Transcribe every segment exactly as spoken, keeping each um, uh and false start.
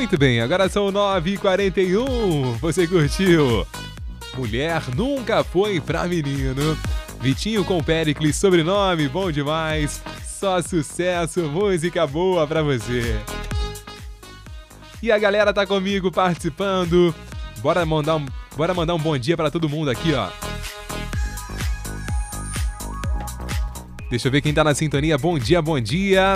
Muito bem, agora são nove e quarenta e um. Você curtiu? Mulher nunca foi pra menino. Vitinho com Péricles, sobrenome, bom demais. Só sucesso, música boa pra você. E a galera tá comigo participando. Bora mandar um, bora mandar um bom dia pra todo mundo aqui, ó. Deixa eu ver quem tá na sintonia. Bom dia, bom dia.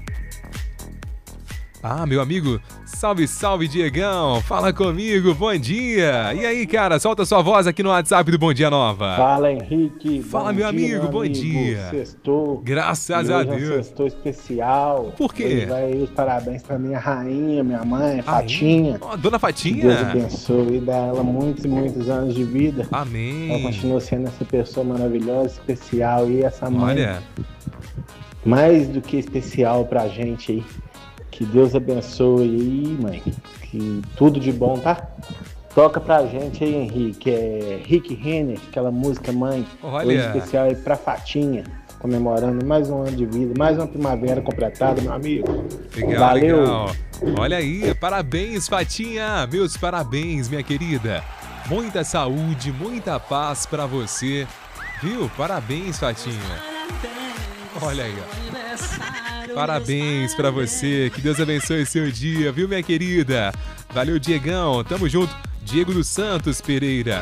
Ah, meu amigo, salve, salve, Diegão. Fala comigo, bom dia. E aí, cara, solta sua voz aqui no WhatsApp do Bom Dia Nova. Fala, Henrique. Fala, bom meu dia, amigo, meu bom amigo. dia. Sextou. Graças e a hoje Deus. É um sextou especial. Por quê? Hoje vai aí os parabéns pra minha rainha, minha mãe, Fatinha. Oh, Dona Fatinha. Que Deus abençoe e dá ela muitos e muitos anos de vida. Amém. Ela continua sendo essa pessoa maravilhosa, especial. E essa mãe, Olha, mais do que especial pra gente aí. Que Deus abençoe aí, mãe. Que tudo de bom, tá? Toca pra gente aí, Henrique. É Rick Renner, aquela música Mãe. Olha. Hoje especial aí pra Fatinha. Comemorando mais um ano de vida, mais uma primavera completada, meu amigo. legal, Valeu. legal. Olha aí, parabéns, Fatinha. Meus parabéns, minha querida. Muita saúde, muita paz pra você. Viu? Parabéns, Fatinha. Olha aí, ó. Parabéns pra você, que Deus abençoe seu dia, viu, minha querida? Valeu, Diegão, tamo junto. Diego dos Santos Pereira.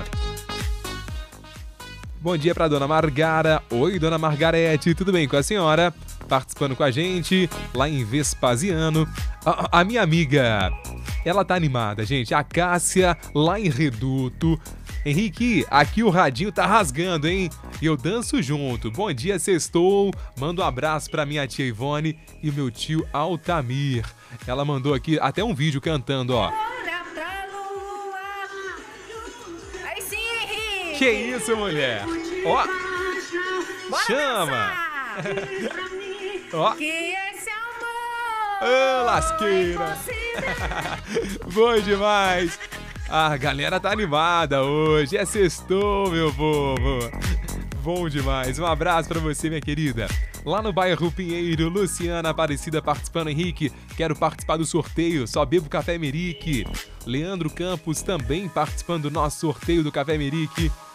Bom dia pra Dona Margara. Oi, Dona Margarete, tudo bem com a senhora? Participando com a gente, lá em Vespasiano. A, a minha amiga, ela tá animada, gente. A Cássia, lá em Reduto. Henrique, aqui o radinho tá rasgando, hein? E eu danço junto. Bom dia, sextou. Manda um abraço pra minha tia Ivone e meu tio Altamir. Ela mandou aqui até um vídeo cantando, ó. Aí sim, Henrique! Que isso, mulher? Ó, chama! Ó, Que esse amor! ô, lasqueira! Bom demais! A galera tá animada hoje, é sextou, meu povo. Bom demais, um abraço pra você, minha querida. Lá no bairro Pinheiro, Luciana Aparecida participando, Henrique. Quero participar do sorteio, só bebo café Merique. Leandro Campos também participando do nosso sorteio do café Merique.